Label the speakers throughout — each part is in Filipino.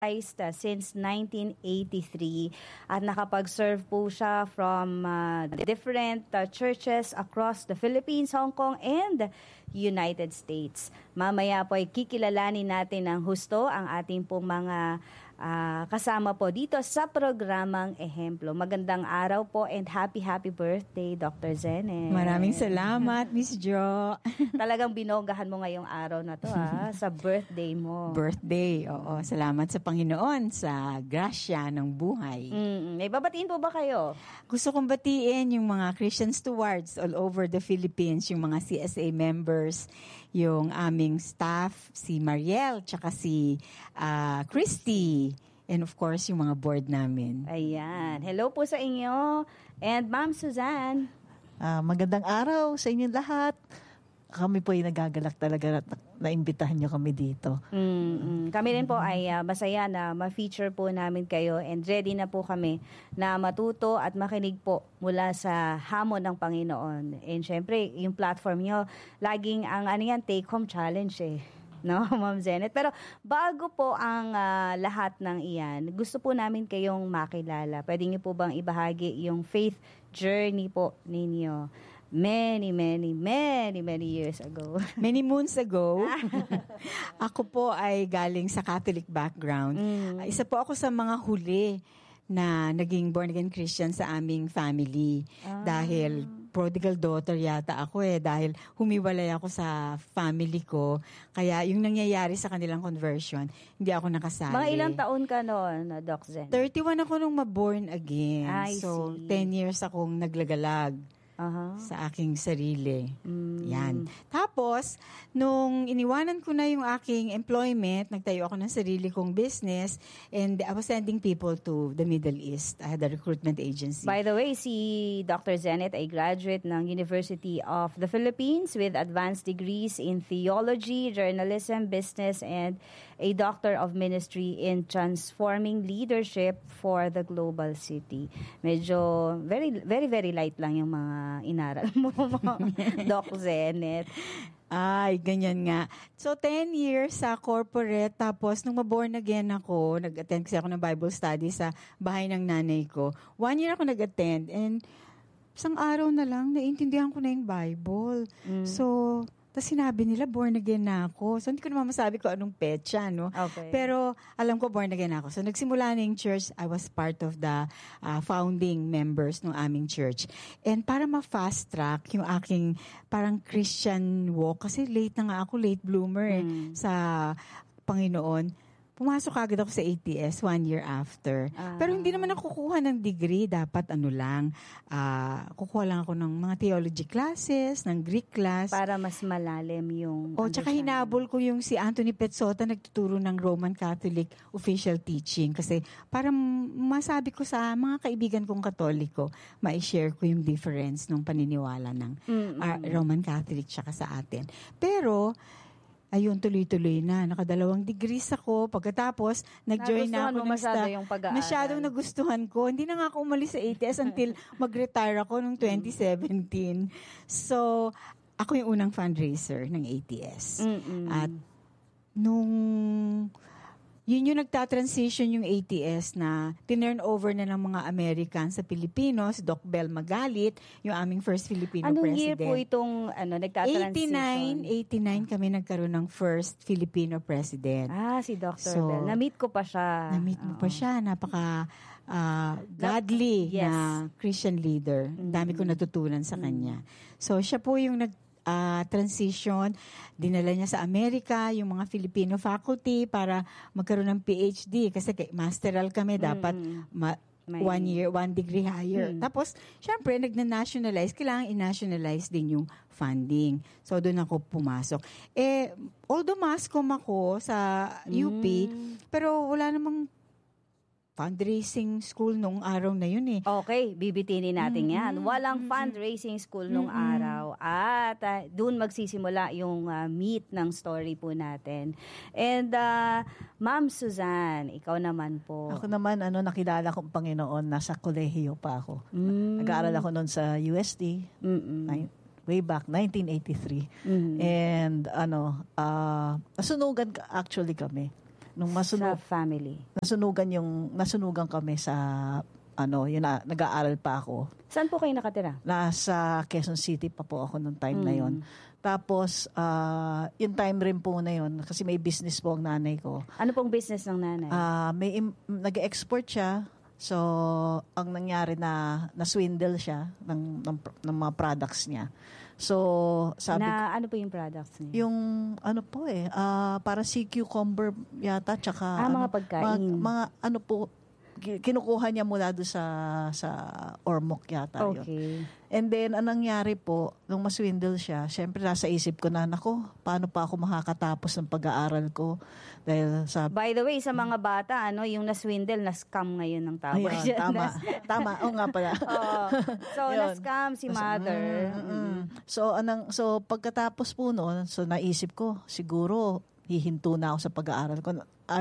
Speaker 1: since 1983 at nakapag-serve po siya from different churches across the Philippines, Hong Kong, and United States. Mamaya po ay kikilalanin natin ng husto ang ating pong mga kasama po dito sa programang Ehemplo. Magandang araw po and happy birthday, Dr. Zenet.
Speaker 2: Maraming salamat, Miss Jo.
Speaker 1: Talagang binogahan mo ngayong araw na to sa birthday mo.
Speaker 2: Birthday, oo. Salamat sa Panginoon sa grasya ng buhay.
Speaker 1: May babatiin po ba kayo?
Speaker 2: Gusto kong batiin yung mga Christian stewards all over the Philippines, yung mga CSA members, yung aming staff, si Mariel, tsaka si Christy, and of course, yung mga board namin.
Speaker 1: Ayan. Hello po sa inyo. And Ma'am Suzanne.
Speaker 3: Magandang araw sa inyong lahat. Kami po ay nagagalak talaga at naimbitahan nyo kami dito.
Speaker 1: Kami rin po ay masaya na ma-feature po namin kayo and ready na po kami na matuto at makinig po mula sa hamon ng Panginoon. And syempre, yung platform nyo, laging ang take-home challenge no, Ma'am Zenet. Pero bago po ang lahat ng iyan, gusto po namin kayong makilala. Pwede niyo po bang ibahagi yung faith journey po ninyo? Many years ago.
Speaker 2: Many moons ago. Ako po ay galing sa Catholic background. Isa po ako sa mga huli na naging born-again Christian sa aming family. Dahil prodigal daughter yata ako dahil humiwalay ako sa family ko. Kaya yung nangyayari sa kanilang conversion, hindi ako nakasali.
Speaker 1: Mga ilang taon ka noon, Doc Zen?
Speaker 2: 31 ako nung ma-born again.
Speaker 1: I
Speaker 2: so,
Speaker 1: see.
Speaker 2: 10 years akong naglagalag sa aking sarili. Yan. Tapos, nung iniwanan ko na yung aking employment, nagtayo ako ng sarili kong business and I was sending people to the Middle East. I had a recruitment agency.
Speaker 1: By the way, si Dr. Zenet ay graduate ng University of the Philippines with advanced degrees in theology, journalism, business, and a Doctor of Ministry in transforming leadership for the global city. Medyo very light lang yung mga inaral mo, Doc Zenet.
Speaker 2: Ay, ganyan nga. So, 10 years sa corporate, tapos nung ma-born again ako, nag-attend kasi ako ng Bible study sa bahay ng nanay ko. 1 year ako nag-attend, and isang araw na lang, naiintindihan ko na yung Bible. So, tapos sinabi nila, born again na ako. So, hindi ko naman masabi ko anong petsa, no?
Speaker 1: Okay.
Speaker 2: Pero, alam ko, born again na ako. So, nagsimula na yung church. I was part of the founding members ng aming church. And para ma-fast track yung aking parang Christian walk, kasi late na nga ako, late bloomer sa Panginoon. Pumasok agad ako sa ATS 1 year after. Pero hindi naman ako kukuha ng degree. Dapat kukuha lang ako ng mga theology classes, ng Greek class.
Speaker 1: Para mas malalim yung
Speaker 2: Tsaka hinabol ko yung si Anthony Petzota, nagtuturo ng Roman Catholic official teaching. Kasi para masabi ko sa mga kaibigan kong Katoliko, ma-share ko yung difference ng paniniwala ng Roman Catholic tsaka sa atin. Pero, ayun, tuloy-tuloy na. Nakadalawang degrees ako. Pagkatapos, nag-join na ako ng staff. Masyadong nagustuhan ko. Hindi na nga ako umalis sa ATS until mag-retire ako noong 2017. So, ako yung unang fundraiser ng ATS. At nung yun yung nagta-transition yung ATS na tinurn over na ng mga Americans sa Pilipinos, Doc Bel Magalit, yung aming first Filipino
Speaker 1: Anong
Speaker 2: president.
Speaker 1: year po itong nagta-transition?
Speaker 2: 89 kami nagkaroon ng first Filipino president.
Speaker 1: Si Dr. Bel. Na-meet ko pa siya.
Speaker 2: Na-meet mo pa siya. Napaka godly na Christian leader. Dami ko natutunan sa kanya. So, siya po yung transition, dinala niya sa Amerika yung mga Filipino faculty para magkaroon ng PhD kasi masteral kami, dapat 1 year, 1 degree higher. Tapos, syempre, nagna-nationalize, kailangan i-nationalize din yung funding. So, doon ako pumasok. Although mascom ako sa UP, pero wala namang fundraising school nung araw na yun
Speaker 1: Okay, bibitinin natin yan. Walang fundraising school nung araw. At doon magsisimula yung meat ng story po natin. And Ma'am Suzanne, ikaw naman po.
Speaker 3: Ako naman, nakilala kong Panginoon, nasa kolehiyo pa ako. Nag-aaral ako noon sa USD. Way back, 1983. And, nasunugan actually kami. Nung
Speaker 1: sa family.
Speaker 3: nasunugan kami sa yun na, nag-aaral pa ako.
Speaker 1: Saan po kayo nakatira?
Speaker 3: Nasa Quezon City pa po ako nung time na yon. Tapos, yung time rin po na yon, kasi may business po ang nanay ko.
Speaker 1: Ano pong business ng nanay?
Speaker 3: Nag-export siya. So, ang nangyari na-swindle siya ng mga products niya. So, sabi
Speaker 1: ano po yung products niya?
Speaker 3: yung para sea cucumber yata, tsaka
Speaker 1: mga pagkain.
Speaker 3: Mga po, kinukuha niya mula doon sa Ormoc yata.
Speaker 1: Okay.
Speaker 3: Yun. And then, anong nangyari po, nung maswindle siya, syempre nasa isip ko na, nako, paano pa ako makakatapos ng pag-aaral ko? Dahil
Speaker 1: By the way, sa mga bata, yung na-swindle, na-scam ngayon ng tawag.
Speaker 3: Ayun, tama. Oo nga pala.
Speaker 1: So, na-scam si mother.
Speaker 3: So, pagkatapos po noon, so naisip ko, siguro, hihinto na ako sa pag-aaral ko.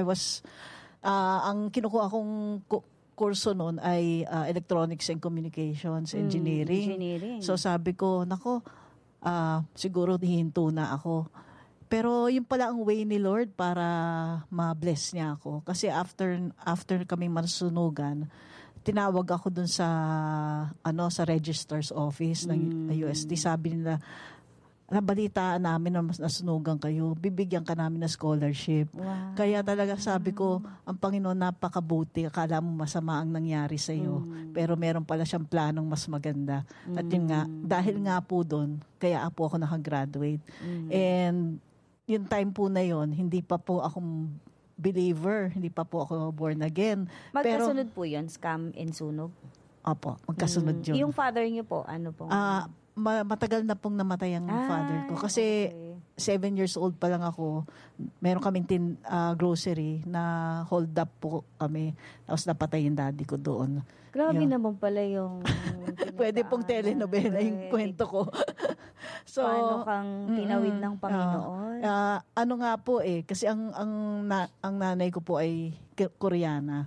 Speaker 3: Ang kinukuha kong kurso noon ay Electronics and Communications Engineering. So sabi ko, nako, siguro hihinto na ako. Pero yun pala ang way ni Lord para ma-bless niya ako. Kasi after kaming masunugan, tinawag ako dun sa registrar's office ng UST. Sabi nila, nabalitaan namin na nasunugan kayo, bibigyan ka namin ng scholarship.
Speaker 1: Wow.
Speaker 3: Kaya talaga sabi ko, ang Panginoon napakabuti, akala mo masama ang nangyari sa iyo, pero meron pala siyang planong mas maganda. At yun nga, dahil nga po doon, kaya po ako nakagraduate. And yung time po na yon, hindi pa po akong believer, hindi pa po ako born again.
Speaker 1: Magkasunod po yun, scam and sunog?
Speaker 3: Opo, magkasunod yun.
Speaker 1: Yung father niyo po, ano po?
Speaker 3: Matagal na pong namatay ang father ko. Kasi 7 years old pa lang ako. Meron kaming grocery na hold up po kami. Tapos napatay yung daddy ko doon.
Speaker 1: Grabe naman pala yung...
Speaker 3: Pwede pong telenovela yung kwento ko. So,
Speaker 1: paano kang tinawid ng Panginoon?
Speaker 3: Ano nga po kasi ang nanay ko po ay Koreana.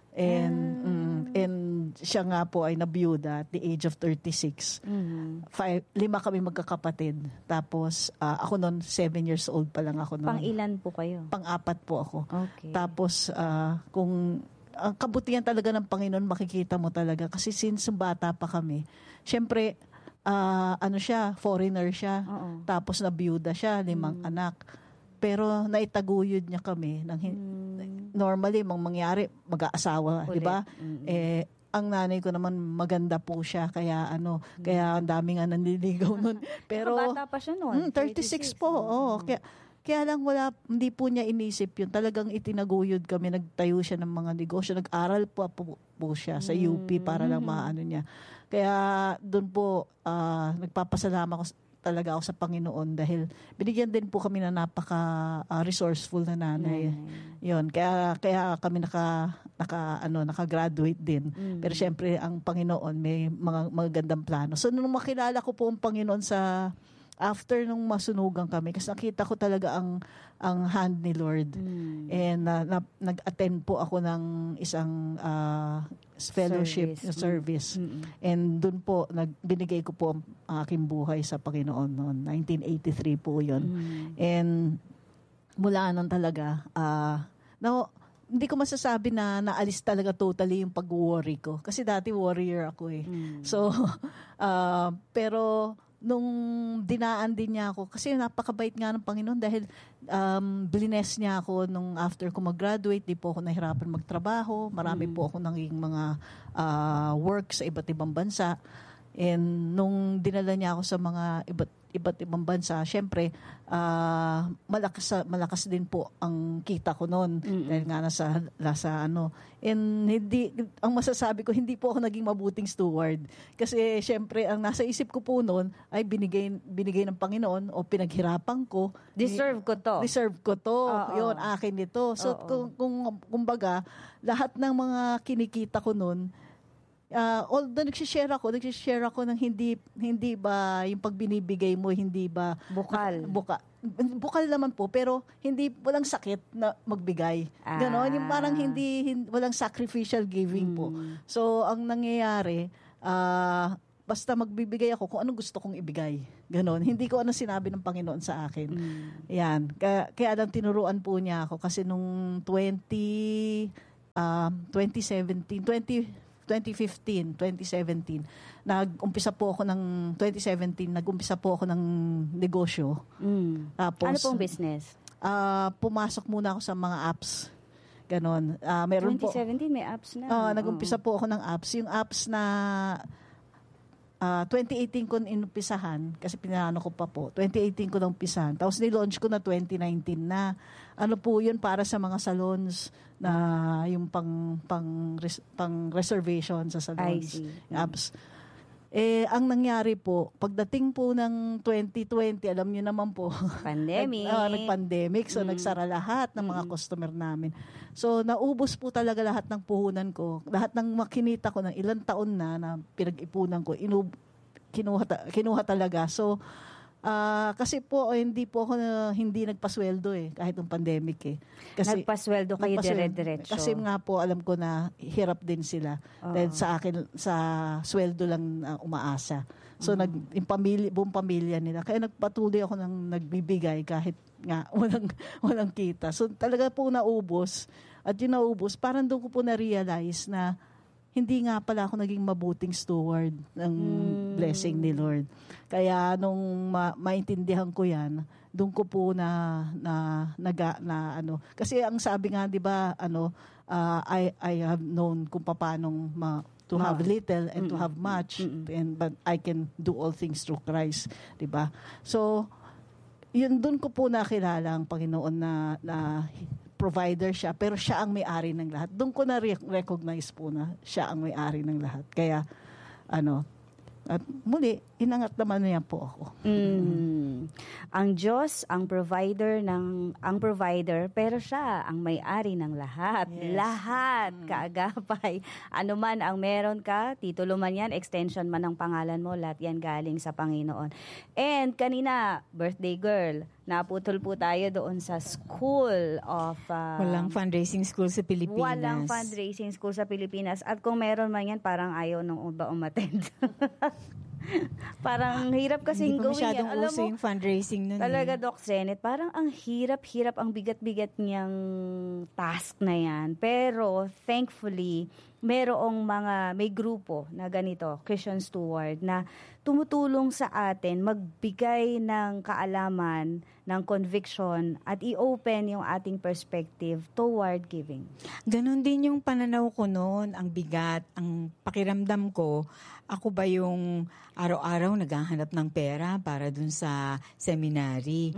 Speaker 3: And siya nga po ay nabiyuda at the age of 36. 5 kami magkakapatid. Tapos ako noon 7 years old pa lang ako noon.
Speaker 1: Pang-ilan po kayo?
Speaker 3: Pang-4 po ako.
Speaker 1: Okay.
Speaker 3: Tapos kung ang kabutihan talaga ng Panginoon makikita mo talaga kasi since bata pa kami. Syempre siya, foreigner siya. Tapos nabiyuda siya, 5 anak. Pero naitaguyod niya kami normally mangyari mag-aasawa, di ba? Ang nanay ko naman maganda po siya kaya kaya ang daming nanliligaw noon. Pero
Speaker 1: bata pa siya noon.
Speaker 3: 36 po. Kaya lang hindi po niya inisip yun. Talagang itinaguyod kami, nagtayo siya ng mga negosyo, nag-aral po siya sa UP para lang maano niya. Kaya doon po nagpapasalamat ko talaga ako sa Panginoon dahil binigyan din po kami na napaka-resourceful na nanay. Yun, kaya kami naka-graduate din. Pero syempre ang Panginoon may mga magandang plano. So nung makilala ko po ang Panginoon after nung masunugan kami, kasi nakita ko talaga ang hand ni Lord. And nag-attend po ako ng isang fellowship service. And doon po binigay ko po ang aking buhay sa Panginoon noon. 1983 po 'yon. And mula nun talaga hindi ko masasabi na naalis talaga totally yung pag-worry ko kasi dati warrior ako So pero nung dinaan din niya ako, kasi napakabait nga ng Panginoon dahil blines niya ako nung after ko mag-graduate, di po ako nahirapan magtrabaho. Marami po ako naging mga work sa iba't ibang bansa. And nung dinala niya ako sa mga iba't ibang bansa, syempre, malakas din po ang kita ko noon. Dahil nga nasa And ang masasabi ko, hindi po ako naging mabuting steward. Kasi syempre, ang nasa isip ko po noon ay binigay ng Panginoon o pinaghirapan ko.
Speaker 1: Deserve ko to.
Speaker 3: Yun, akin ito. So, kumbaga, lahat ng mga kinikita ko noon, although nagsishare ako ng hindi ba yung pagbinibigay mo, hindi ba bukal naman po, pero walang sakit na magbigay. Ganon, yung parang walang sacrificial giving po. So, ang nangyayari, basta magbibigay ako kung anong gusto kong ibigay. Ganon. Hindi ko ano sinabi ng Panginoon sa akin. Yan. Kaya lang tinuruan po niya ako kasi nung 2017, nag-umpisa po ako ng 2017, nag-umpisa po ako ng negosyo. Tapos,
Speaker 1: ano pong business?
Speaker 3: Pumasok muna ako sa mga apps. Ganon. Meron
Speaker 1: 2017 may apps na.
Speaker 3: Nag-umpisa po ako ng apps. Yung apps na 2018 ko inumpisahan, kasi pinano ko pa po. 2018 ko na umpisahan. Tapos nilaunch ko na 2019 na. Ano po yun para sa mga salons na yung pang reservation sa salons. Apps. Ang nangyari po, pagdating po ng 2020, alam niyo naman po,
Speaker 1: pandemic.
Speaker 3: Nag-pandemic, so nagsara lahat ng mga customer namin. So naubos po talaga lahat ng puhunan ko. Lahat ng makinita ko ng ilang taon na pinag-ipunan ko, kinuha talaga. So kasi po hindi po ako hindi nagpasweldo kahit ng pandemic Kasi
Speaker 1: nagpasweldo kayo dire-diretso.
Speaker 3: Kasi nga po alam ko na hirap din sila. Dahil sa akin sa sweldo lang umaasa. So buong pamilya nila. Kaya nagpatuloy ako ng nagbibigay kahit nga walang kita. So talaga po naubos. At yung naubos, parang doon ko po na-realize na hindi nga pala ako naging mabuting steward ng blessing ni Lord. Kaya nung maintindihan ko 'yan, doon ko po na kasi ang sabi nga 'di ba I have known kung paano to have little and to have much, but I can do all things through Christ, 'di ba? So yun doon ko po nakilala ang Panginoon na provider siya, pero siya ang may-ari ng lahat. Doon ko na-recognize po na siya ang may-ari ng lahat. Kaya, at muli, inangat naman niya po ako.
Speaker 1: Ang Diyos, ang provider, pero siya ang may-ari ng lahat.
Speaker 3: Yes.
Speaker 1: Lahat, kaagapay. Ano man ang meron ka, titulo man yan, extension man ng pangalan mo, lahat yan galing sa Panginoon. And kanina, birthday girl, naputol po tayo doon sa school of...
Speaker 2: walang fundraising school sa Pilipinas.
Speaker 1: Walang fundraising school sa Pilipinas. At kung meron man yan, parang ayaw nung iba umattend. Parang hirap kasing
Speaker 2: gawin yan. Hindi pa masyadong uso yung fundraising nun.
Speaker 1: Talaga, Doc Zenet, parang ang hirap-hirap, ang bigat-bigat niyang task na yan. Pero, thankfully, may grupo na ganito, Christian Steward, na tumutulong sa atin magbigay ng kaalaman, ng conviction, at i-open yung ating perspective toward giving.
Speaker 2: Ganon din yung pananaw ko noon, ang bigat, ang pakiramdam ko, ako ba yung araw-araw naghahanap ng pera para dun sa seminary.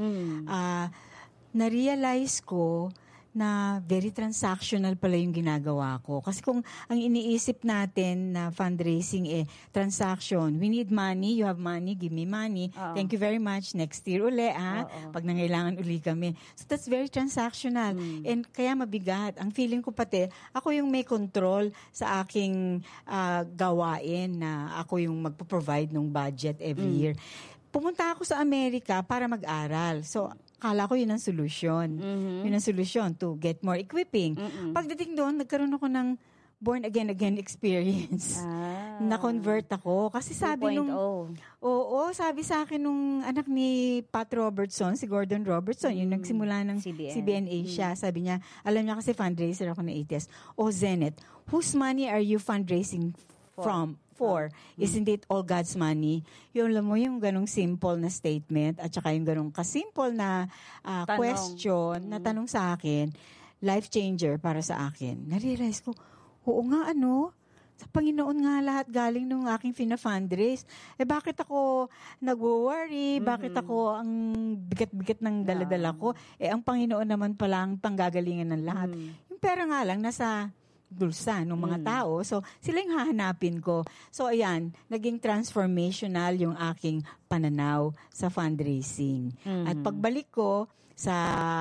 Speaker 2: Na-realize ko na very transactional pala yung ginagawa ko. Kasi kung ang iniisip natin na fundraising transaction, we need money, you have money, give me money, thank you very much, next year uli pag nangailangan uli kami. So that's very transactional. And kaya mabigat. Ang feeling ko pati, ako yung may control sa aking gawain na ako yung magpo-provide ng budget every year. Pumunta ako sa Amerika para mag-aral. So, akala ko yun ang solusyon. Yun ang solusyon to get more equipping. Pagdating doon, nagkaroon ako ng born again experience. Na-convert ako. Kasi sabi
Speaker 1: 2.0.
Speaker 2: sabi sa akin nung anak ni Pat Robertson, si Gordon Robertson, yung nagsimula ng CBN Asia. Sabi niya, alam niya kasi fundraiser ako ng ATS. Zenet, whose money are you fundraising for? Isn't it all God's money? Yung alam mo, yung ganong simple na statement at saka yung ganong kasimple na question na tanong sa akin, life changer para sa akin. Na-realize ko, oo nga sa Panginoon nga lahat galing nung aking fina-fundraise. Bakit ako nag-worry? Bakit ako ang bigat-bigat ng daladala ko? Ang Panginoon naman pala ang panggagalingan ng lahat. Yung pera nga lang nasa bulsa ng mga tao. So, sila yung hahanapin ko. So, ayan, naging transformational yung aking pananaw sa fundraising. At pagbalik ko sa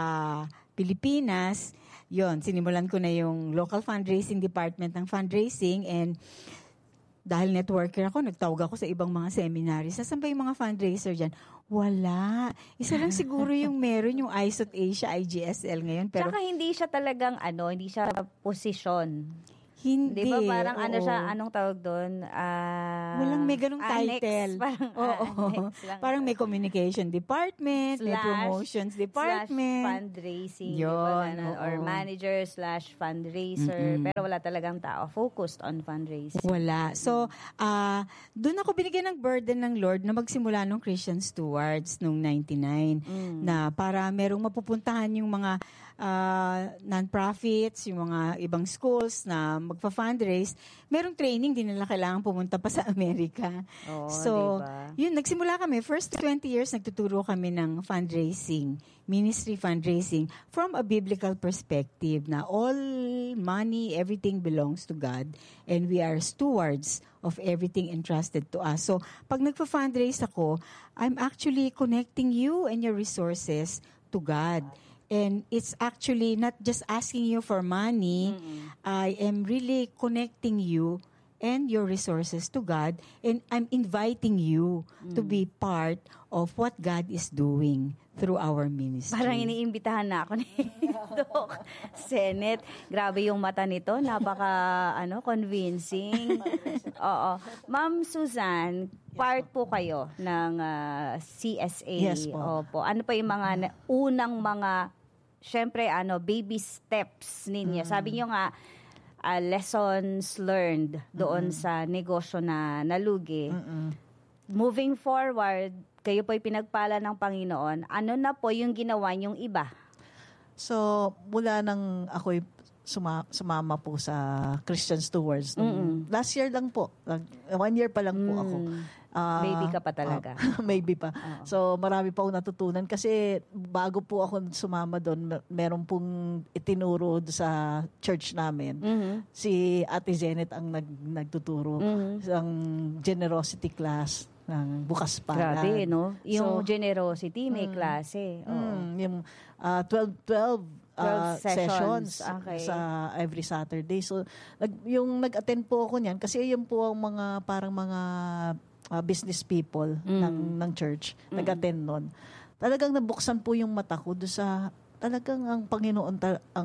Speaker 2: Pilipinas, sinimulan ko na yung local fundraising department ng fundraising, and dahil networker ako, nagtawag ako sa ibang mga seminaries. Saan ba yung mga fundraiser dyan? Wala. Isa lang siguro yung meron, yung ISOT Asia, IGSL ngayon. Pero
Speaker 1: tsaka hindi siya talagang hindi siya posisyon.
Speaker 2: Hindi.
Speaker 1: Di ba parang ano
Speaker 2: oo.
Speaker 1: siya, anong tawag doon?
Speaker 2: Walang may ganung
Speaker 1: annex.
Speaker 2: title.
Speaker 1: Parang
Speaker 2: Oo.
Speaker 1: annex lang.
Speaker 2: Parang may communication department, may promotions department.
Speaker 1: / fundraising.
Speaker 2: Yun,
Speaker 1: Di ba, ganun? Or
Speaker 2: oo.
Speaker 1: manager / fundraiser. Pero wala talagang tao focused on fundraising.
Speaker 2: Wala. So, doon ako binigyan ng burden ng Lord na magsimula ng Christian Stewards noong 99 na para merong mapupuntahan yung mga non-profits, yung mga ibang schools na magpa-fundraise, merong training, din nila kailangan pumunta pa sa Amerika.
Speaker 1: Oo,
Speaker 2: So,
Speaker 1: diba?
Speaker 2: yun, nagsimula kami. First 20 years, nagtuturo kami ng fundraising, ministry fundraising, from a biblical perspective na all money, everything belongs to God, and we are stewards of everything entrusted to us. So, pag nagpa-fundraise ako, I'm actually connecting you and your resources to God. And it's actually not just asking you for money. I am really connecting you and your resources to God. And I'm inviting you to be part of what God is doing through our ministry.
Speaker 1: Parang iniimbitahan na ako ni Doc Zenet. Grabe yung mata nito. Napaka, convincing. Oo. Ma'am Susan, part po kayo ng CSA.
Speaker 3: Yes po.
Speaker 1: Opo. Ano pa yung mga unang mga, syempre, baby steps ninyo? Sabi niyo nga, lessons learned doon sa negosyo na nalugi. Moving forward, kayo po'y pinagpala ng Panginoon. Ano na po yung ginawa niyong iba?
Speaker 3: So, mula nang ako'y sumama po sa Christian Stewards. Last year lang po. 1 year pa lang po ako.
Speaker 1: Baby ka pa talaga.
Speaker 3: Maybe pa. So, marami pa akong natutunan kasi bago po ako sumama doon, meron pong itinuro sa church namin. Si Ate Zenet ang nagtuturo. Ang generosity class ng bukas pa.
Speaker 1: Grabe, no? Yung generosity, may klase.
Speaker 3: Yung 12 sessions
Speaker 1: Okay.
Speaker 3: sa every Saturday. So, yung nag-attend po ako niyan kasi yun po ang mga parang mga business people ng church nag-attend nun. Talagang nabuksan po yung mata ko doon sa talagang ang Panginoon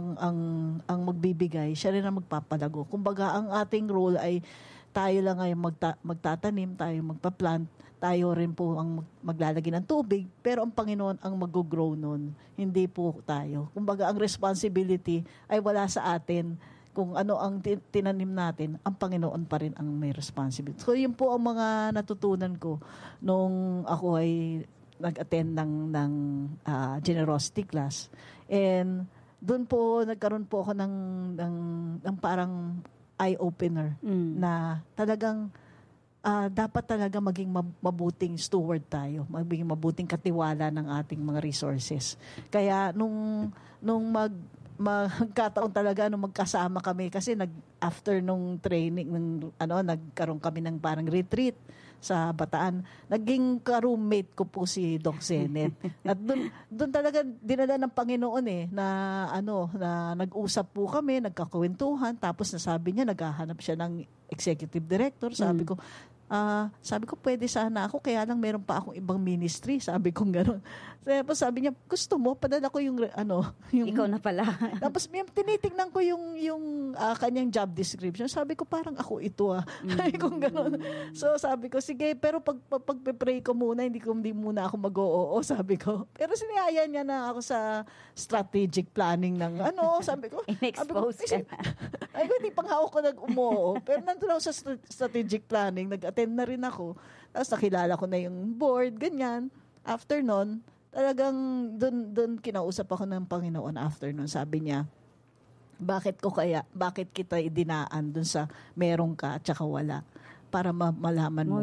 Speaker 3: ang magbibigay, siya rin ang magpapalago. Kumbaga, ang ating role ay tayo lang ay magtatanim, tayo magpa-plant, tayo rin po ang maglalagay ng tubig, pero ang Panginoon ang mag-grow nun, hindi po tayo. Kumbaga, ang responsibility ay wala sa atin. Kung ano ang tinanim natin, ang Panginoon pa rin ang may responsibility. So, yun po ang mga natutunan ko nung ako ay nag-attend ng generosity class. And doon po, nagkaroon po ako ng parang eye-opener na talagang dapat talaga maging mabuting steward tayo, maging mabuting katiwala ng ating mga resources. Kaya nung magkataon talaga nung magkasama kami kasi after nung training nagkaroon kami ng parang retreat sa Bataan. Naging ka-roommate ko po si Doc Zenet. At doon talaga dinala ng Panginoon na nag-usap po kami, nagkakwentuhan, tapos nasabi niya naghahanap siya ng executive director. Sabi ko pwede sana ako, kaya lang meron pa akong ibang ministry. Sabi ko gano'n. Tapos sabi niya, gusto mo, padala ko yung
Speaker 1: ikaw na pala.
Speaker 3: Tapos tinitingnan ko yung kanyang job description. Sabi ko, parang ako ito Sabi ko gano'n. So sabi ko, sige, pero pag-pray ko muna, hindi muna ako mag-oo, sabi ko. Pero siniyaya niya na ako sa strategic planning ng sabi ko.
Speaker 1: In-expose ka na.
Speaker 3: Ay, hindi pang ako nag-umoo. Pero nandun ako sa strategic planning, nag-attend na rin ako. Tapos nakilala ko na yung board, ganyan. After nun, talagang doon kinausap ako ng Panginoon after nun. Sabi niya, bakit kita idinaan doon sa meron ka at saka wala? Para malaman mo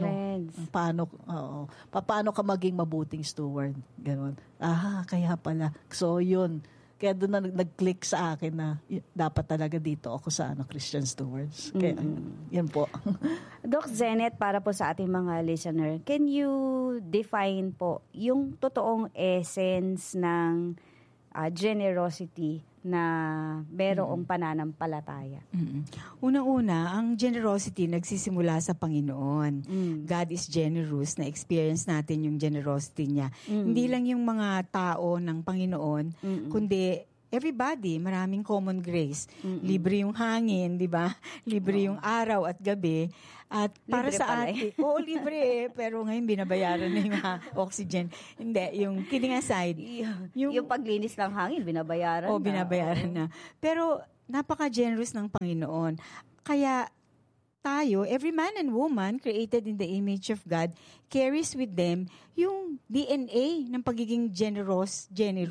Speaker 3: paano ka maging mabuting steward. Ganon. Kaya pala. So, yun. Kaya doon na nag-click sa akin na dapat talaga dito ako sa Christian Stewards. Kaya, yan po.
Speaker 1: Doc Zenet, para po sa ating mga listener, can you define po yung totoong essence ng generosity na merong pananampalataya?
Speaker 2: Unang-una, ang generosity nagsisimula sa Panginoon. God is generous. Na-experience natin yung generosity niya. Hindi lang yung mga tao ng Panginoon, kundi everybody, maraming common grace. Libre yung hangin, di ba? Libre yung araw at gabi. At para
Speaker 1: Libre
Speaker 2: sa
Speaker 1: pala
Speaker 2: atin, libre pero ngayon binabayaran na yung oxygen. Hindi, yung kidding aside.
Speaker 1: Yung paglinis ng hangin, binabayaran na.
Speaker 2: Binabayaran na. Pero napaka-generous ng Panginoon. Kaya tayo, every man and woman created in the image of God, carries with them yung DNA ng pagiging generous.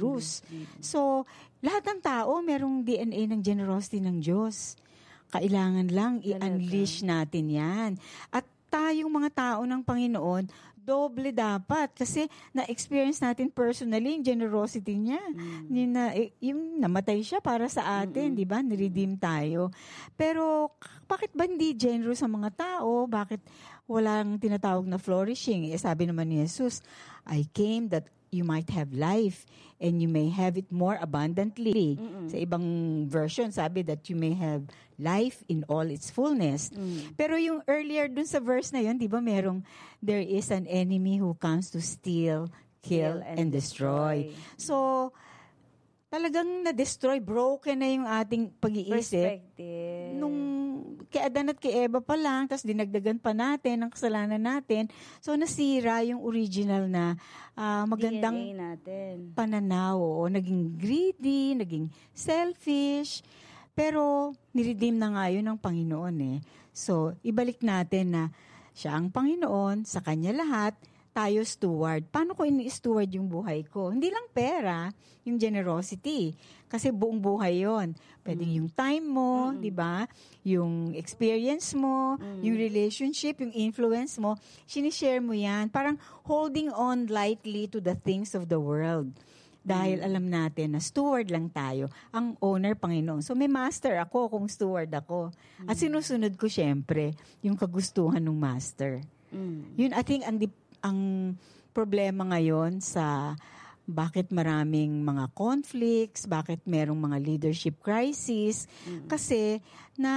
Speaker 2: So, lahat ng tao merong DNA ng generosity ng Diyos. Kailangan lang i-unleash natin yan. At tayong mga tao ng Panginoon, doble dapat. Kasi na-experience natin personally yung generosity niya. Yung namatay siya para sa atin, di ba? Niredeem tayo. Pero bakit ba hindi generous ang mga tao? Bakit walang tinatawag na flourishing? Sabi naman ni Jesus, I came that you might have life and you may have it more abundantly. Sa ibang version, sabi that you may have life in all its fullness. Pero yung earlier dun sa verse na yun, di ba merong, there is an enemy who comes to steal, kill, and destroy. So, talagang na-destroy, broken na yung ating pag-iisip.
Speaker 1: Perspective.
Speaker 2: Nung kay Adan at kay Eva pa lang, tapos dinagdagan pa natin ang kasalanan natin. So, nasira yung original na magandang
Speaker 1: DNA natin.
Speaker 2: pananaw. Naging greedy, naging selfish. Pero, niredeem na nga yun ng Panginoon eh. So, ibalik natin na siya ang Panginoon, sa Kanya lahat, tayo steward. Paano ko ini-steward yung buhay ko? Hindi lang pera, yung generosity. Kasi buong buhay yon. Pwede yung time mo, di ba? Yung experience mo, yung relationship, yung influence mo, sinishare mo yan. Parang holding on lightly to the things of the world. Dahil alam natin na steward lang tayo. Ang owner, Panginoon. So may master ako kung steward ako. At sinusunod ko syempre yung kagustuhan ng master. Yun, I think, ang problema ngayon sa bakit maraming mga conflicts, bakit merong mga leadership crisis, kasi na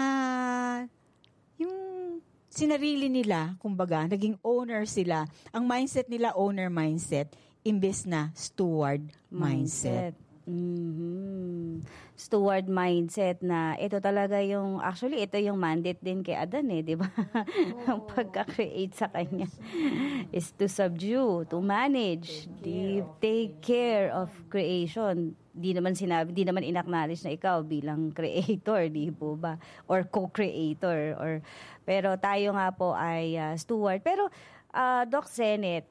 Speaker 2: yung sinarili nila, kumbaga, naging owner sila. Ang mindset nila, owner mindset, imbes na steward mindset.
Speaker 1: Steward mindset na ito talaga yung, actually ito yung mandate din kay Adan di ba? Ang pagka-create sa kanya is to subdue, to manage, take care of creation. Di naman in-acknowledge na ikaw bilang creator, di po ba? Or co-creator. Pero tayo nga po ay steward. Pero, Doc Zenet,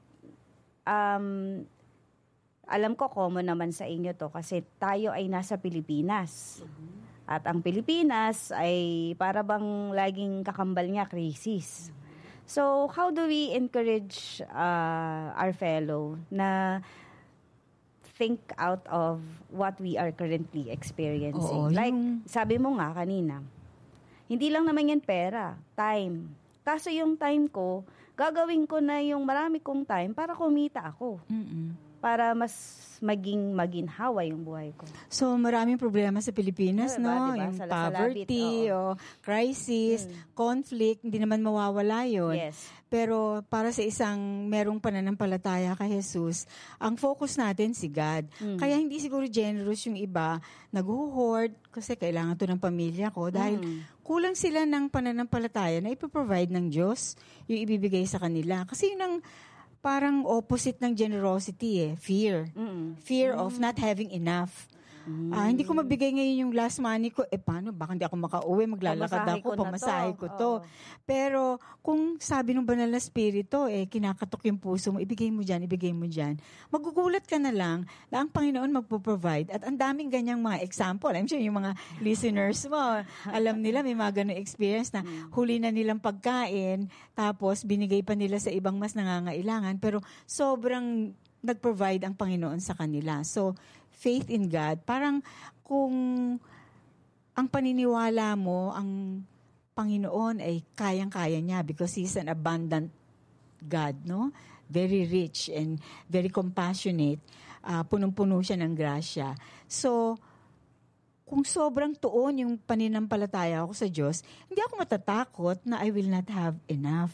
Speaker 1: alam ko common naman sa inyo to kasi tayo ay nasa Pilipinas. At ang Pilipinas ay para bang laging kakambal niya, crisis. So, how do we encourage our fellow na think out of what we are currently experiencing? Like, sabi mo nga kanina, hindi lang naman yan pera, time. Kaso yung time ko, gagawin ko na yung marami kong time para kumita ako. Para mas maging maginhawa yung buhay ko.
Speaker 2: So, maraming problema sa Pilipinas, no?
Speaker 1: Diba?
Speaker 2: Yung poverty, crisis, conflict, hindi naman mawawala yun.
Speaker 1: Yes.
Speaker 2: Pero para sa isang merong pananampalataya kay Jesus, ang focus natin si God. Kaya hindi siguro generous yung iba, nag-hoard, kasi kailangan to ng pamilya ko, dahil kulang sila ng pananampalataya na ipoprovide ng Diyos yung ibibigay sa kanila. Kasi yun ang parang opposite ng generosity fear. Fear of not having enough. Hindi ko mabigay ngayon yung last money ko. Paano? Baka hindi ako makauwi. Maglalakad ako. Pamasahe ko to. Pero kung sabi ng banal na spirito, kinakatok yung puso mo, ibigay mo dyan. Magugulat ka na lang na ang Panginoon magpo-provide. At ang daming ganyang mga example. I'm sure yung mga listeners mo, alam nila may mga ganong experience na huli na nilang pagkain, tapos binigay pa nila sa ibang mas nangangailangan. Pero sobrang nag-provide ang Panginoon sa kanila. So, faith in God, parang kung ang paniniwala mo, ang Panginoon ay kayang-kaya niya because He's an abundant God, no? Very rich and very compassionate. Punong-puno siya ng grasya. So, kung sobrang tuon yung paninampalataya ko sa Diyos, hindi ako matatakot na I will not have enough.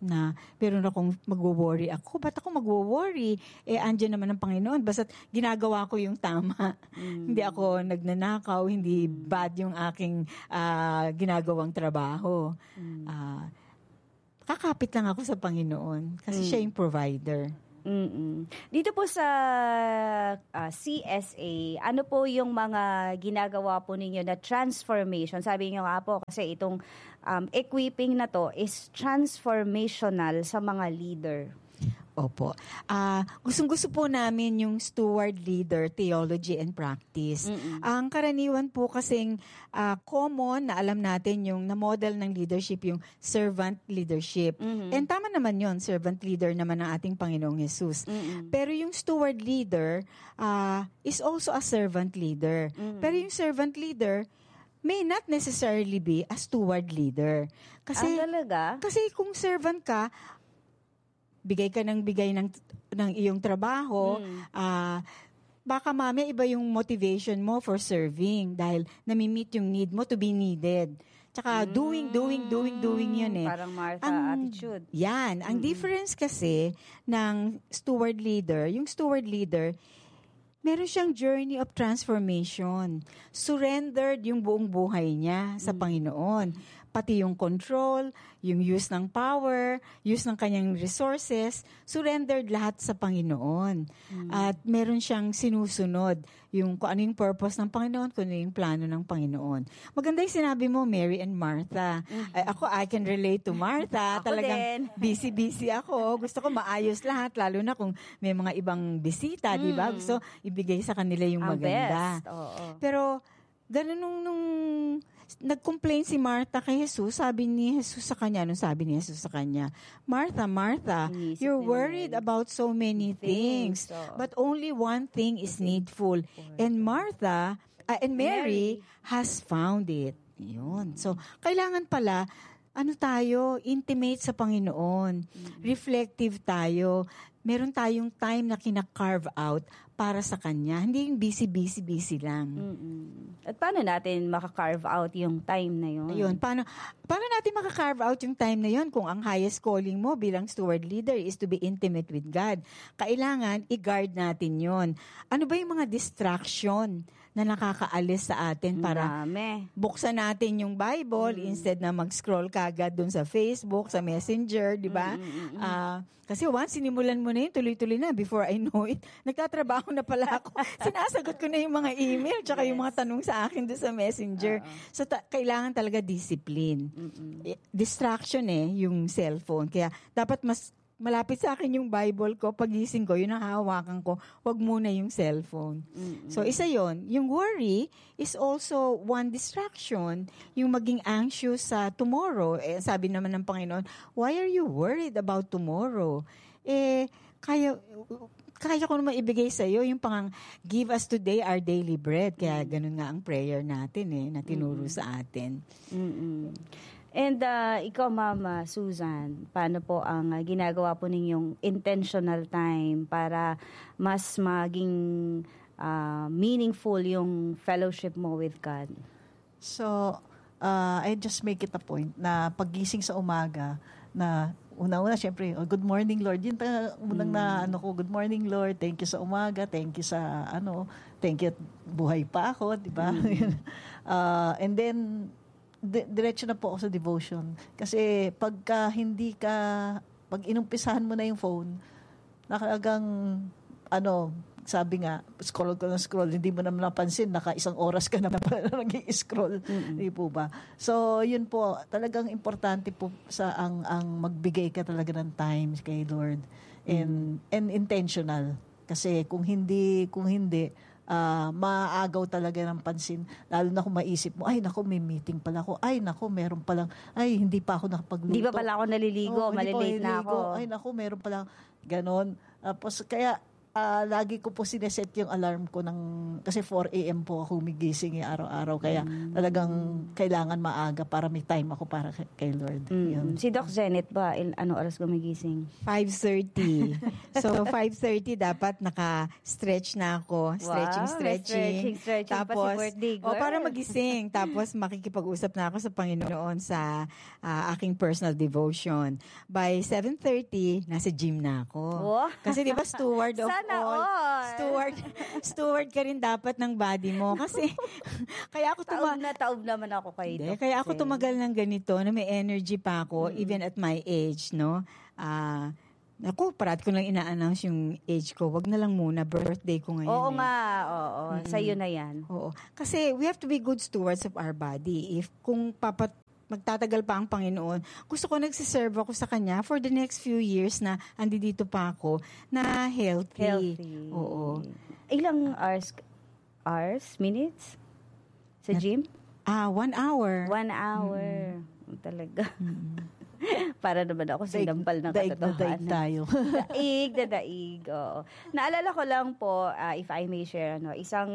Speaker 2: na meron akong magwo-worry ako. Ba't ako magwo-worry? Andyan naman ang Panginoon. Basta't ginagawa ko yung tama. Hindi ako nagnanakaw, hindi bad yung aking ginagawang trabaho. Kakapit lang ako sa Panginoon kasi siya yung provider.
Speaker 1: Dito po sa CSA, ano po yung mga ginagawa po ninyo na transformation? Sabi niyo nga po kasi itong equipping na to is transformational sa mga leader.
Speaker 2: Opo. Gustong-gusto po namin yung steward leader, theology and practice. Ang karaniwan po kasing common na alam natin yung na-model ng leadership, yung servant leadership. And tama naman yon, servant leader naman ng ating Panginoong Jesus. Pero yung steward leader is also a servant leader. Pero yung servant leader may not necessarily be a steward leader. Kasi,
Speaker 1: talaga?
Speaker 2: Kasi kung servant ka, bigay ka ng iyong trabaho, baka mamaya iba yung motivation mo for serving dahil nami-meet yung need mo to be needed. Tsaka doing yun eh.
Speaker 1: Parang Martha attitude.
Speaker 2: Yan. Ang difference kasi ng steward leader, yung steward leader, meron siyang journey of transformation. Surrendered yung buong buhay niya sa Panginoon. Pati yung control, yung use ng power, use ng kanyang resources, surrendered lahat sa Panginoon. At meron siyang sinusunod yung kung ano yung purpose ng Panginoon, kung ano yung plano ng Panginoon. Maganda yung sinabi mo, Mary and Martha. I can relate to Martha.
Speaker 1: Ako
Speaker 2: Talagang
Speaker 1: din.
Speaker 2: busy ako. Gusto ko maayos lahat, lalo na kung may mga ibang bisita, di ba? Gusto ibigay sa kanila yung
Speaker 1: Ang
Speaker 2: maganda.
Speaker 1: best. Oo.
Speaker 2: Pero, gano'n nung nag-complain si Martha kay Jesus, sabi ni Jesus sa kanya, Martha, Martha,
Speaker 1: Inisip
Speaker 2: you're
Speaker 1: ni
Speaker 2: worried
Speaker 1: Mary.
Speaker 2: about so many things, but only one thing is needful. And Mary has found it. Yun. So, kailangan pala, intimate sa Panginoon. Reflective tayo. Meron tayong time na kina-carve out para sa Kanya. Hindi yung busy lang.
Speaker 1: At paano natin maka-carve out yung time na yun?
Speaker 2: Ayun, paano natin maka-carve out yung time na yun kung ang highest calling mo bilang steward leader is to be intimate with God? Kailangan i-guard natin yun. Ano ba yung mga distraction na nakakaalis sa atin para buksan natin yung Bible instead na mag-scroll kagad dun sa Facebook, sa Messenger, di ba? Kasi once sinimulan mo na yun, tuloy-tuloy na. Before I know it, nagtatrabaho na pala ako. Sinasagot ko na yung mga email tsaka yung mga tanong sa akin doon sa Messenger. So, kailangan talaga discipline. Distraction yung cellphone. Kaya dapat mas malapit sa akin yung Bible ko, pagising ko, yun ang hahawakan ko, wag muna yung cellphone. So, isa yon. Yung worry is also one distraction, yung maging anxious sa tomorrow. Sabi naman ng Panginoon, why are you worried about tomorrow? Kaya ko naman ibigay sa iyo yung give us today our daily bread. Kaya ganun nga ang prayer natin na tinuro sa atin.
Speaker 1: And ikaw, Mama Susan, paano po ang ginagawa po ninyong intentional time para mas maging meaningful yung fellowship mo with God?
Speaker 3: So, I just make it a point na paggising sa umaga na una-una, syempre, good morning, Lord. Yun unang good morning, Lord. Thank you sa umaga. Thank you sa, thank you, buhay pa ako, di ba? And then, diretso na po ako sa devotion. Kasi pag inumpisahan mo na yung phone, nakalagang, sabi nga, scroll, hindi mo naman napansin, isang oras ka na pala nag-i-scroll. Di po ba? So, yun po, talagang importante po sa ang magbigay ka talaga ng time kay Lord. And intentional. Kasi kung hindi, maaagaw talaga ng pansin. Lalo na kung maisip mo, ay naku, may meeting pala ako. Ay naku, meron palang, ay hindi pa ako nakapagluto.
Speaker 1: Hindi pa pala ako naliligo, malilate na ako.
Speaker 3: Ay naku, meron palang ganon. Tapos kaya lagi ko po sineset yung alarm ko kasi 4 a.m. po ako humigising araw-araw. Kaya talagang kailangan maaga para may time ako para kay Lord. Yun.
Speaker 1: Si Doc Zenet ba, ano oras gumigising?
Speaker 2: 5:30. So, 5:30 dapat naka-stretch na ako. Stretching.
Speaker 1: Tapos,
Speaker 2: para magising. Tapos, makikipag-usap na ako sa Panginoon sa aking personal devotion. By 7:30, nasa gym na ako.
Speaker 1: Wow.
Speaker 2: Kasi di ba, steward of
Speaker 1: Sana
Speaker 2: all.
Speaker 1: all.
Speaker 2: Steward ka rin dapat ng body mo. Kasi, kaya ako
Speaker 1: taob naman ako kay Doc.
Speaker 2: Kaya ako tumagal ng ganito, na may energy pa ako, even at my age, no? Ako, parati ko lang ina-announce yung age ko. Wag na lang muna, birthday ko ngayon.
Speaker 1: Oo nga, oo. Sa'yo na yan.
Speaker 2: Oo. Kasi we have to be good stewards of our body. If kung magtatagal pa ang Panginoon, gusto ko nagsiserve ako sa Kanya for the next few years na andito pa ako, na healthy. Oo.
Speaker 1: Ilang minutes? Sa gym?
Speaker 2: 1 hour.
Speaker 1: 1 hour. Talaga. Para naman ako sinampal ng katotohanan.
Speaker 3: Daig tayo.
Speaker 1: daig. Oo. Naalala ko lang po, if I may share, isang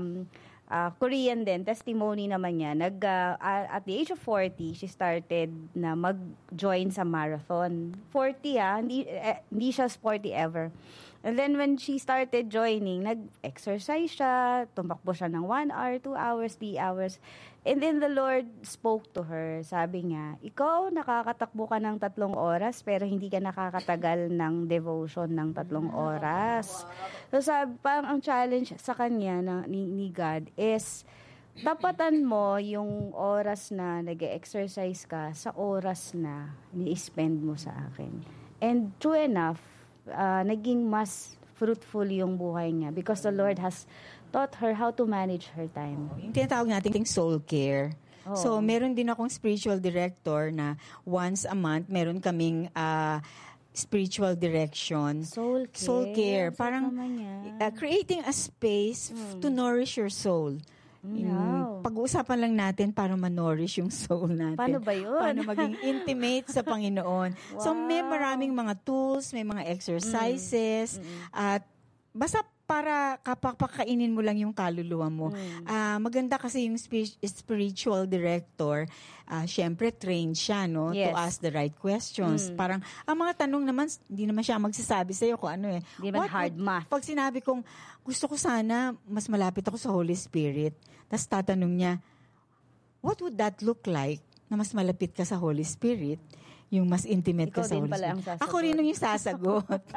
Speaker 1: Korean din, testimony naman niya. At the age of 40, she started na mag-join sa marathon. 40 hindi siya sporty ever. And then when she started joining, nag-exercise siya, tumakbo siya ng 1 hour, 2 hours, 3 hours. And then the Lord spoke to her. Sabi niya, ikaw nakakatakbo ka ng 3 oras, pero hindi ka nakakatagal ng devotion ng 3 oras. So parang ang challenge sa kanya ni God is, tapatan mo yung oras na nag-exercise ka sa oras na ni-spend mo sa akin. And true enough, naging mas fruitful yung buhay niya because the Lord has taught her how to manage her time.
Speaker 2: Yung tinatawag natin soul care. Oh. So, meron din akong spiritual director na once a month, meron kaming spiritual direction.
Speaker 1: Soul
Speaker 2: care. Parang creating a space to nourish your soul. Pag-uusapan lang natin para ma-nourish yung soul natin.
Speaker 1: Paano ba yun?
Speaker 2: Paano maging intimate sa Panginoon. Wow. So, may maraming mga tools, may mga exercises, at basta para kapakainin mo lang yung kaluluwa mo. Maganda kasi yung spiritual director, syempre trained siya, no?
Speaker 1: Yes.
Speaker 2: To ask the right questions. Parang, ang mga tanong naman, hindi naman siya magsasabi sa'yo kung ano eh.
Speaker 1: Hindi naman hard math.
Speaker 2: Pag sinabi kong, gusto ko sana, mas malapit ako sa Holy Spirit, tapos tatanong niya, what would that look like na mas malapit ka sa Holy Spirit? Yung mas intimate ka sa Holy Spirit. Ako rin yung sasagot.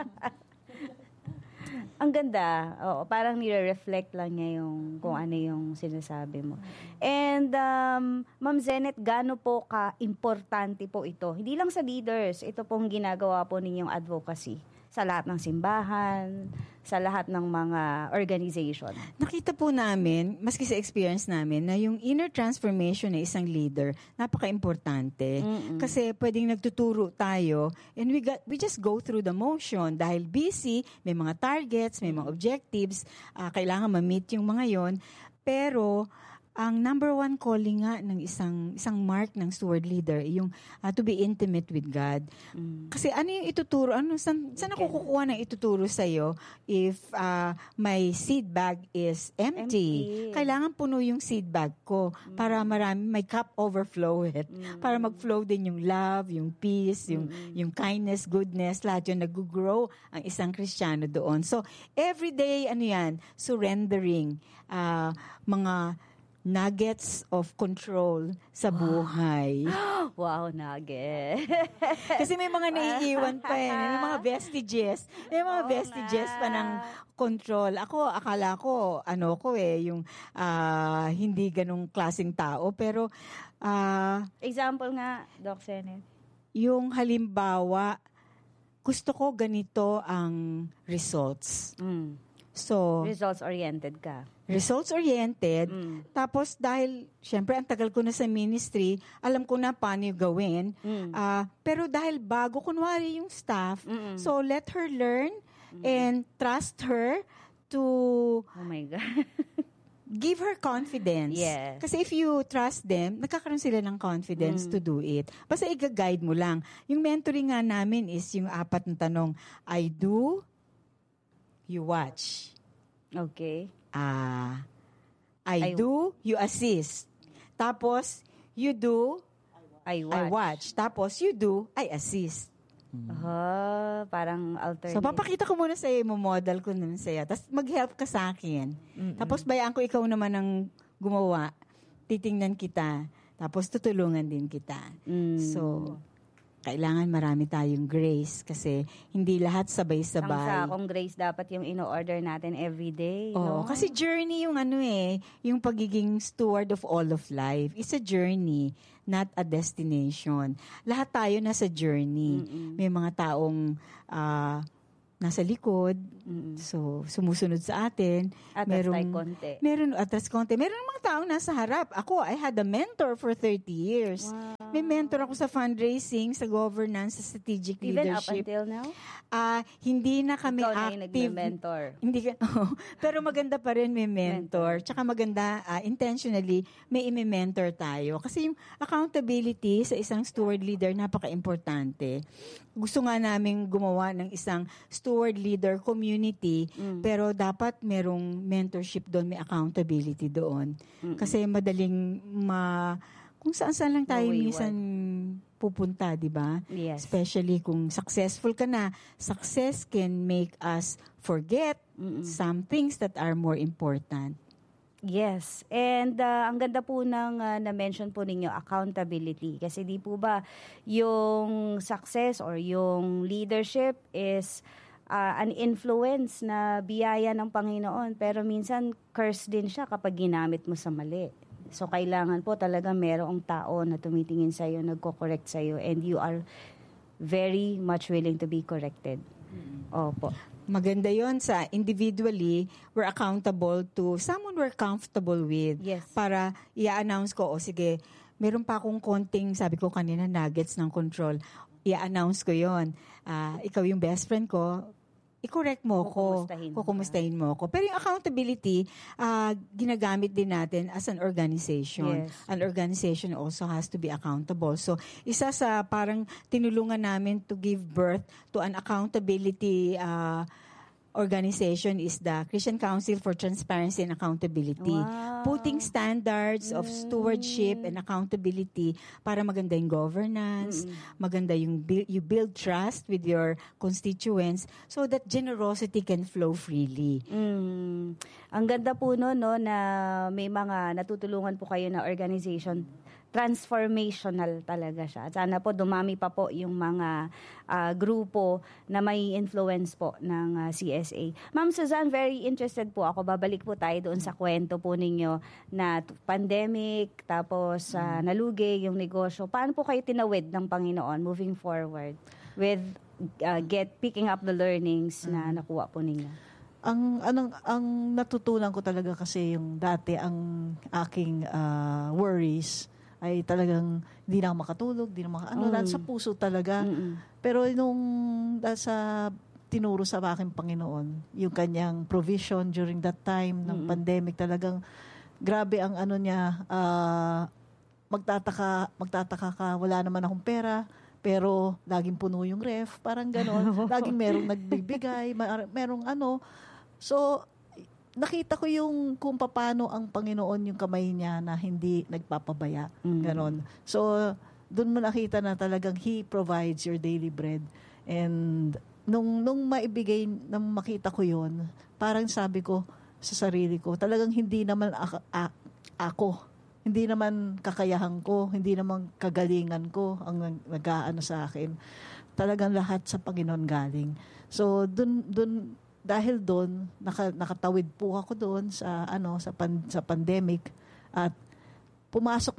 Speaker 1: Ang ganda. Oo, parang nire-reflect lang niya yung kung ano yung sinasabi mo. And Ma'am Zenet, gaano po ka-importante po ito? Hindi lang sa leaders, ito pong ginagawa po ninyong advocacy sa lahat ng simbahan, sa lahat ng mga organization. Nakita
Speaker 2: po namin, maski sa experience namin, na yung inner transformation ng isang leader, napaka-importante. Kasi pwedeng nagtuturo tayo and we just go through the motion dahil busy, may mga targets, may mga objectives, kailangan ma-meet yung mga yon. Pero ang number one calling nga ng isang mark ng steward leader yung to be intimate with God. Kasi ano yung ituturo? Saan ako kukuha ng ituturo sa'yo if my seed bag is empty? Kailangan puno yung seed bag ko para may cup overflow it. Para mag-flow din yung love, yung peace, yung kindness, goodness, lahat yun nag-grow ang isang Kristiyano doon. So, everyday, surrendering, mga nuggets of control sa buhay.
Speaker 1: Wow, nugget.
Speaker 2: Kasi may mga naiiwan pa may mga vestiges. May mga vestiges pa ng control. Akala ko, yung hindi ganong klaseng tao. Pero,
Speaker 1: example nga, Doc Zenet.
Speaker 2: Yung halimbawa, gusto ko ganito ang results. So,
Speaker 1: results-oriented ka.
Speaker 2: Results-oriented. Tapos dahil, syempre, ang tagal ko na sa ministry, alam ko na paano yung gawin. Pero dahil bago, kunwari yung staff, so let her learn and trust her to
Speaker 1: oh my God.
Speaker 2: give her confidence.
Speaker 1: Yes.
Speaker 2: Kasi if you trust them, nagkakaroon sila ng confidence to do it. Basta i-guide mo lang. Yung mentoring nga namin is yung 4 na tanong, I do, you watch.
Speaker 1: Okay.
Speaker 2: I do, you assist. Tapos, you do,
Speaker 1: I
Speaker 2: I watch. Tapos, you do, I assist.
Speaker 1: Parang alternate.
Speaker 2: So, papakita ko muna sa'yo, model ko naman sa'yo. Tapos, mag-help ka sa akin. Tapos, bayaan ko ikaw naman ang gumawa. Titingnan kita. Tapos, tutulungan din kita. So, kailangan marami tayong grace kasi hindi lahat sabay-sabay.
Speaker 1: Ang sakong grace dapat yung ino-order natin every day.
Speaker 2: Oo,
Speaker 1: No?
Speaker 2: kasi journey yung yung pagiging steward of all of life. It's a journey, not a destination. Lahat tayo nasa journey. May mga taong nasa likod, so sumusunod sa atin.
Speaker 1: Atras tayo konti.
Speaker 2: Atras konti. Meron mga taong nasa harap. Ako, I had a mentor for 30 years.
Speaker 1: Wow.
Speaker 2: May mentor ako sa fundraising, sa governance, sa strategic
Speaker 1: Even
Speaker 2: leadership.
Speaker 1: up until now?
Speaker 2: Hindi na kami
Speaker 1: Ikaw na yung
Speaker 2: active.
Speaker 1: nagme-mentor.
Speaker 2: Hindi ka, pero maganda pa rin may mentor. Tsaka maganda, intentionally, may imi-mentor tayo. Kasi yung accountability sa isang steward leader, napaka-importante. Gusto nga namin gumawa ng isang steward leader community, pero dapat merong mentorship doon, may accountability doon. Kasi madaling kung saan-saan lang tayo minsan pupunta, di ba?
Speaker 1: Yes.
Speaker 2: Especially kung successful ka na. Success can make us forget some things that are more important.
Speaker 1: Yes. And ang ganda po ng na-mention po ninyo, accountability. Kasi di po ba yung success or yung leadership is an influence na biyaya ng Panginoon. Pero minsan, curse din siya kapag ginamit mo sa mali. So, kailangan po talaga merong tao na tumitingin sa'yo, nagko-correct sa'yo, and you are very much willing to be corrected. Opo.
Speaker 2: Maganda yon sa individually, we're accountable to someone we're comfortable with.
Speaker 1: Yes.
Speaker 2: Para i-announce ko, sige, meron pa akong konting, sabi ko kanina, nuggets ng control. I-announce ko yon. Ikaw yung best friend ko, i-correct mo ko, kukumustahin mo ko. Pero yung accountability, ginagamit din natin as an organization.
Speaker 1: Yes.
Speaker 2: An organization also has to be accountable. So, isa sa parang tinulungan namin to give birth to an accountability organization is the Christian Council for Transparency and Accountability.
Speaker 1: Wow.
Speaker 2: Putting standards of stewardship and accountability para maganda yung governance, maganda yung you build trust with your constituents so that generosity can flow freely.
Speaker 1: Ang ganda po no, na may mga natutulungan po kayo na organization. Transformational talaga siya. At sana po dumami pa po yung mga grupo na may influence po ng CSA. Ma'am Suzanne, very interested po ako. Babalik po tayo doon sa kwento po ninyo na pandemic, tapos nalugi yung negosyo. Paano po kayo tinawid ng Panginoon moving forward with picking up the learnings na nakuha po ninyo?
Speaker 3: Ang natutunan ko talaga kasi yung dati ang aking worries ay talagang hindi na ako makatulog, hindi na sa puso talaga. Pero nung sa tinuro sa aking Panginoon, yung kanyang provision during that time ng pandemic, talagang grabe ang niya, magtataka ka, wala naman akong pera, pero laging puno yung ref, parang gano'n. Laging merong nagbibigay, merong So, nakita ko yung kung paano ang Panginoon yung kamay niya na hindi nagpapabaya. Ganon. So, doon mo nakita na talagang He provides your daily bread. And nung nung makita ko yun, parang sabi ko sa sarili ko, talagang hindi naman ako, hindi naman kakayahan ko, hindi naman kagalingan ko ang nag-aano sa akin. Talagang lahat sa Panginoon galing. So, doon dahil doon nakatawid po ako doon sa sa pandemic at pumasok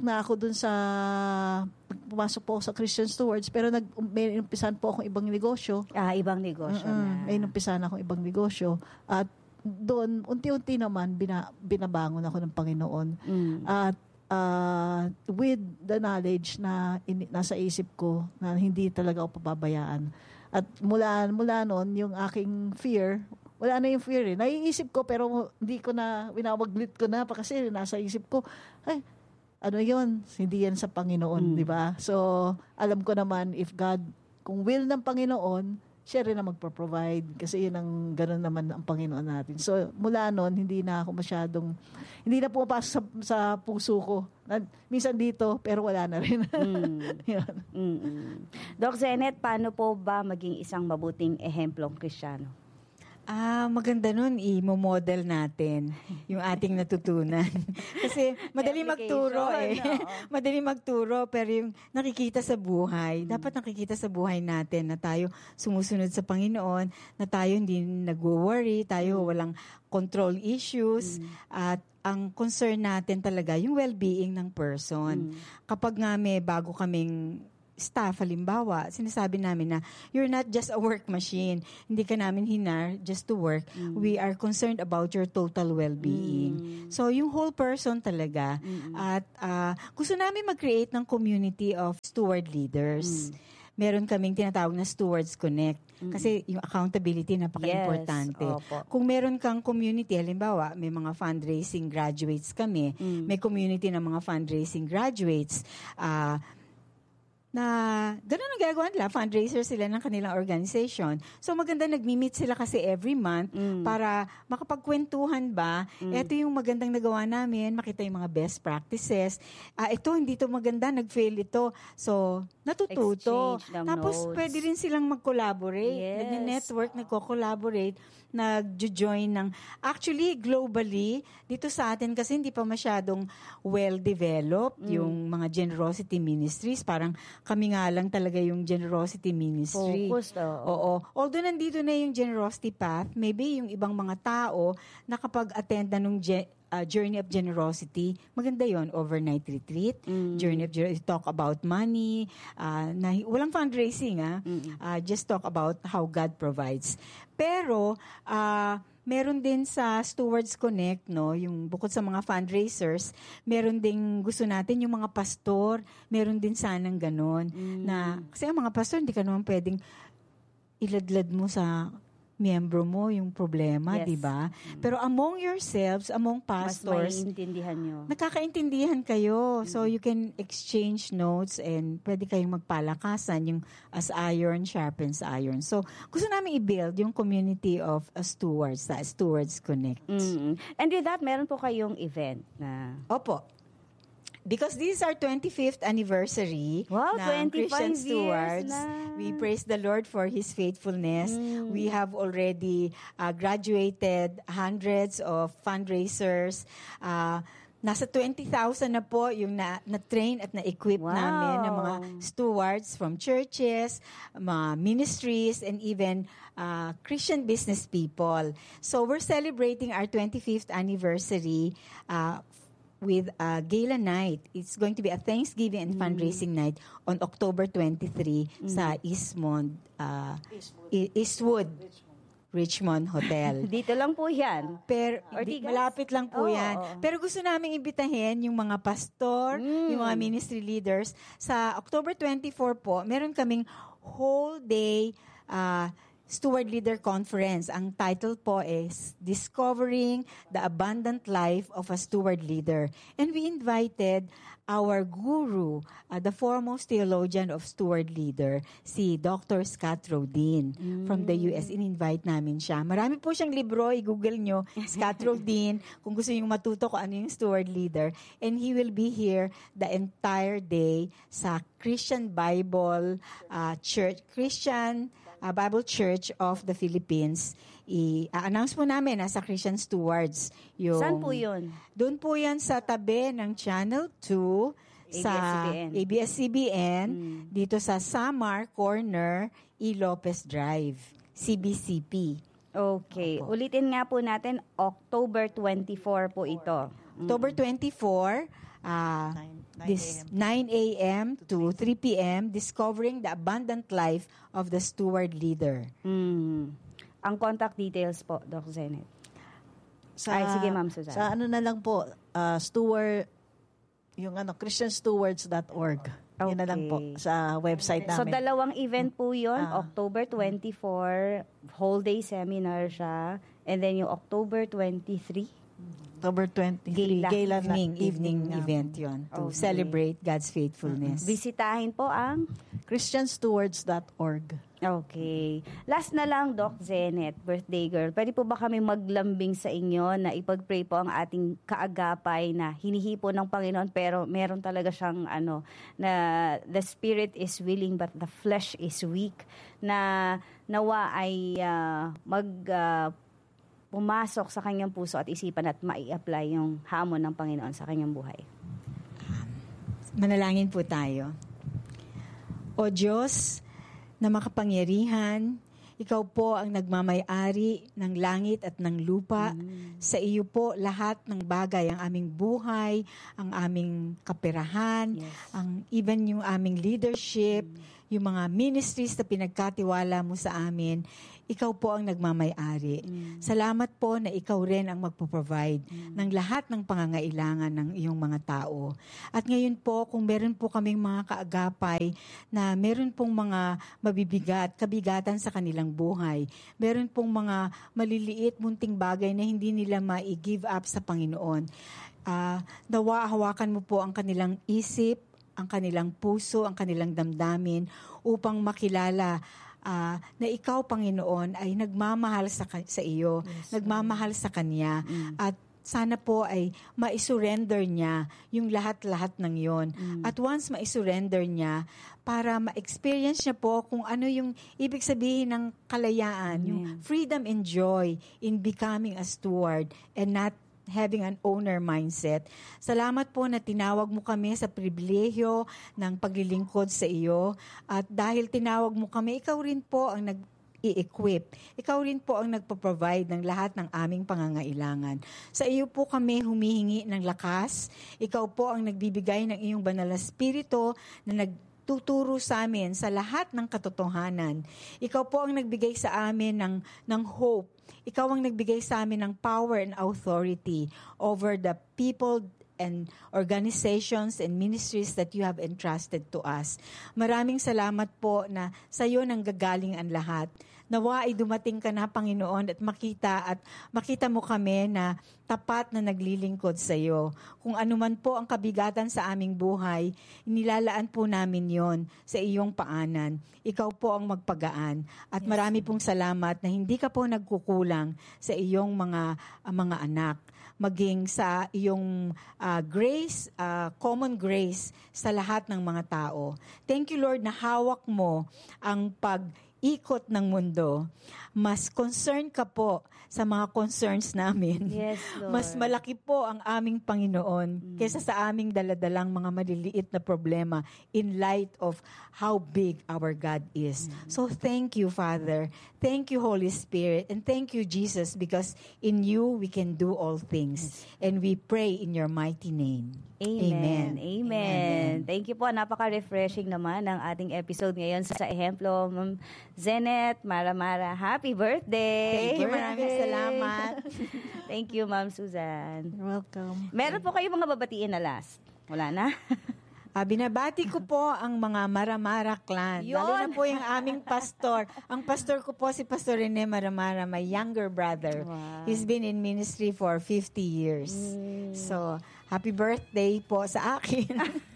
Speaker 3: po ako sa Christian Stewards, pero may inumpisan po akong ibang negosyo.
Speaker 1: Ibang negosyo na.
Speaker 3: May inumpisan akong ibang negosyo at doon unti-unti naman binabangon ako ng Panginoon. At with the knowledge na nasa isip ko na hindi talaga ako pababayaan. At mula noon, yung aking fear, wala na yung fear eh. Naiisip ko pero hindi ko na, winawaglit ko na pa kasi nasa isip ko, yun? Hindi yan sa Panginoon, di ba? So, alam ko naman, if God, kung will ng Panginoon, siya rin ang magpo-provide kasi yun ang gano'n naman ang Panginoon natin. So mula noon, hindi na pumapasok sa puso ko. Minsan dito, pero wala na rin. Yun.
Speaker 1: Doc Zenet, paano po ba maging isang mabuting ehemplong Kristiyano?
Speaker 2: Maganda nun, i-model natin yung ating natutunan. Kasi madali magturo Madali magturo, pero yung nakikita sa buhay, dapat nakikita sa buhay natin na tayo sumusunod sa Panginoon, na tayo hindi nag-worry, tayo walang control issues, at ang concern natin talaga yung well-being ng person. Kapag nga may bago kaming staff, halimbawa, sinasabi namin na you're not just a work machine. Hindi ka namin hinar just to work. We are concerned about your total well-being. So, yung whole person talaga. At gusto namin mag-create ng community of steward leaders. Meron kaming tinatawag na Stewards Connect. Kasi yung accountability napaka-importante.
Speaker 1: Yes,
Speaker 2: kung meron kang community, halimbawa, may mga fundraising graduates kami, may community ng mga fundraising graduates, na gano'n ang gagawa nila, fundraiser sila ng kanilang organization. So maganda, nagmi-meet sila kasi every month para makapagkwentuhan ba. Ito yung magandang nagawa namin, makita yung mga best practices. Ito, hindi to maganda, nag-fail ito. So, natututo. Tapos,
Speaker 1: notes.
Speaker 2: pwede rin silang mag-collaborate.
Speaker 1: Yes.
Speaker 2: Nag-network, nagko-collaborate, nag-join ng... Actually, globally, dito sa atin kasi hindi pa masyadong well-developed yung mga generosity ministries. Parang kami nga lang talaga yung generosity ministry.
Speaker 1: Focused,
Speaker 2: Oo. Although nandito na yung generosity path, maybe yung ibang mga tao nakapag-attend na nung Journey of Generosity, maganda yon, overnight retreat, Journey of Generosity, talk about money, walang fundraising, just talk about how God provides. Pero, meron din sa Stewards Connect, no, yung bukod sa mga fundraisers, meron din gusto natin yung mga pastor, meron din sanang ganon, na, kasi ang mga pastor, hindi ka naman pwedeng iladlad mo sa miyembro mo yung problema,
Speaker 1: Yes.
Speaker 2: di ba? Pero among yourselves, among pastors,
Speaker 1: mas maiintindihan nyo.
Speaker 2: nakakaintindihan kayo. So you can exchange notes and pwede kayong magpalakasan yung as iron sharpens iron. So gusto namin i-build yung community of stewards, sa Stewards Connect.
Speaker 1: And with that, meron po kayong event na...
Speaker 2: Opo. Because this is our 25th anniversary
Speaker 1: Wow,
Speaker 2: ng
Speaker 1: 25
Speaker 2: Christian
Speaker 1: years
Speaker 2: Stewards.
Speaker 1: na.
Speaker 2: We praise the Lord for His faithfulness. We have already graduated hundreds of fundraisers. Nasa 20,000 na po yung na-train at na-equip
Speaker 1: Wow.
Speaker 2: namin ng mga stewards from churches, mga ministries, and even Christian business people. So we're celebrating our 25th anniversary with a gala night. It's going to be a Thanksgiving and fundraising night on October 23 sa Eastwood Richmond Hotel.
Speaker 1: Dito lang po yan.
Speaker 2: Pero
Speaker 1: Ortigas?
Speaker 2: malapit lang po
Speaker 1: Oo,
Speaker 2: yan.
Speaker 1: oo.
Speaker 2: Pero gusto namin imbitahin yung mga pastor, yung mga ministry leaders. Sa October 24 po, meron kaming whole day Steward Leader Conference. Ang title po is Discovering the Abundant Life of a Steward Leader. And we invited our guru, the foremost theologian of Steward Leader, si Dr. Scott Rodin from the US. In-invite namin siya. Marami po siyang libro, i-google nyo, Scott Rodin, kung gusto nyo matuto kung ano yung Steward Leader. And he will be here the entire day sa Christian Bible Church, Bible Church of the Philippines. I-announce po namin sa Christian Stewards.
Speaker 1: Saan po yun?
Speaker 2: Doon po yan sa tabi ng Channel 2 sa ABS-CBN, dito sa Samar Corner, E. Lopez Drive, CBCP.
Speaker 1: Okay.
Speaker 2: Opo.
Speaker 1: Ulitin nga po natin, October 24 po ito.
Speaker 2: October 24, 9 a.m. to 3 p.m., Discovering the Abundant Life of the Steward Leader.
Speaker 1: Ang contact details po, Doc Zenet. Sige, Ma'am Suzanne.
Speaker 3: Sa ano na lang po, steward, yung christianstewards.org. Yun na lang po sa website namin.
Speaker 1: So, dalawang event po yun. October 24, whole day seminar siya. And then yung October 23,
Speaker 3: October 23.
Speaker 1: Gala.
Speaker 2: Evening event yon to
Speaker 1: Okay.
Speaker 2: celebrate God's faithfulness.
Speaker 1: Bisitahin po ang...
Speaker 3: christianstewards.org.
Speaker 1: Okay. Last na lang, Doc Zenet, birthday girl. Pwede po ba kami maglambing sa inyo na ipag-pray po ang ating kaagapay na hinihipo ng Panginoon pero meron talaga siyang na the spirit is willing but the flesh is weak, na nawa ay pumasok sa kanyang puso at isipan at mai-apply yung hamon ng Panginoon sa kanyang buhay.
Speaker 2: Manalangin po tayo. O Diyos na makapangyarihan, Ikaw po ang nagmamay-ari ng langit at ng lupa. Sa iyo po lahat ng bagay, ang aming buhay, ang aming kaperahan, even yung aming leadership, yung mga ministries na pinagkatiwala mo sa amin, ikaw po ang nagmamay-ari. Salamat po na ikaw rin ang magpo-provide ng lahat ng pangangailangan ng iyong mga tao. At ngayon po, kung meron po kaming mga kaagapay na meron pong mga kabigatan sa kanilang buhay, meron pong mga maliliit, munting bagay na hindi nila ma-give up sa Panginoon, nawa hawakan mo po ang kanilang isip, ang kanilang puso, ang kanilang damdamin upang makilala na ikaw, Panginoon, ay nagmamahal sa iyo, nagmamahal sa Kanya, at sana po ay ma-surrender niya yung lahat-lahat ng yon. At once ma-surrender niya, para ma-experience niya po kung ano yung ibig sabihin ng kalayaan, yung freedom and joy in becoming a steward and not having an owner mindset. Salamat po na tinawag mo kami sa pribilehyo ng paglilingkod sa iyo. At dahil tinawag mo kami, ikaw rin po ang nag-i-equip. Ikaw rin po ang nagpo-provide ng lahat ng aming pangangailangan. Sa iyo po kami humihingi ng lakas. Ikaw po ang nagbibigay ng iyong banal na spirito na tuturo sa amin sa lahat ng katotohanan. Ikaw po ang nagbigay sa amin ng hope. Ikaw ang nagbigay sa amin ng power and authority over the people and organizations and ministries that you have entrusted to us. Maraming salamat po na sa iyo nang gagaling ang lahat. Nawa ay dumating ka na, Panginoon, at makita mo kami na tapat na naglilingkod sa iyo. Kung anuman po ang kabigatan sa aming buhay, inilalaan po namin yon sa iyong paanan. Ikaw po ang magpagaan. At marami pong salamat na hindi ka po nagkukulang sa iyong mga anak, maging sa iyong grace, common grace sa lahat ng mga tao. Thank you, Lord, na hawak mo ang pag-ikot ng mundo. Mas concerned ka po sa mga concerns namin.
Speaker 1: Yes, Lord.
Speaker 2: Mas malaki po ang aming Panginoon kaysa sa aming daladalang mga maliliit na problema in light of how big our God is. So thank you, Father. Thank you, Holy Spirit. And thank you, Jesus, because in you we can do all things. And we pray in your mighty name.
Speaker 1: Amen. Amen. Thank you po. Napaka-refreshing naman ang ating episode ngayon sa Ehemplo. Ma'am Zenet, Mara, happy birthday!
Speaker 2: Thank you. Maraming salamat.
Speaker 1: Thank you, Ma'am Susan.
Speaker 3: You're welcome.
Speaker 1: Meron po kayo mga babatiin na last? Wala na?
Speaker 2: Binabati ko po ang mga Maramara clan.
Speaker 1: Yun.
Speaker 2: Lalo na po yung aming pastor. Ang pastor ko po si Pastor Rene Maramara, my younger brother.
Speaker 1: Wow.
Speaker 2: He's been in ministry for 50 years. So, happy birthday po sa akin.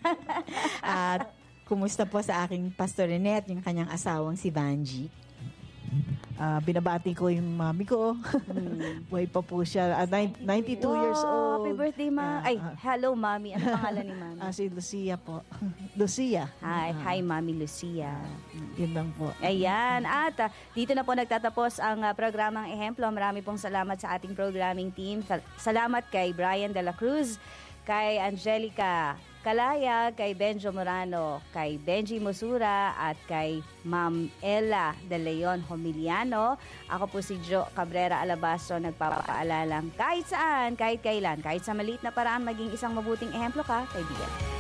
Speaker 2: At kumusta po sa aking Pastor Rene at yung kanyang asawang si Vanji.
Speaker 3: Binabati ko yung mami ko. Buhay pa po siya. 92 years old.
Speaker 1: Happy birthday, Ma. Ay, hello, Mami. Ano pangalan ni Mami?
Speaker 3: Si Lucia po. Lucia.
Speaker 1: Hi, Mami Lucia.
Speaker 3: Yun lang po.
Speaker 1: Ayan. At dito na po nagtatapos ang programang Ehemplo. Marami pong salamat sa ating programming team. Salamat kay Brian de la Cruz, kay Angelica Kalaya, kay Benjo Morano, kay Benji Mosura, at kay Ma'am Ella De Leon Homiliano. Ako po si Jo Cabrera Alabastro, nagpapaalalang kahit saan, kahit kailan, kahit sa maliit na paraan, maging isang mabuting ehemplo ka, kaibigan.